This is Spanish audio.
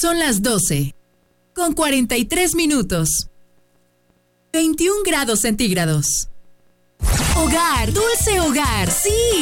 Son las 12, con 43 minutos. 21 grados centígrados. Hogar, dulce hogar, sí.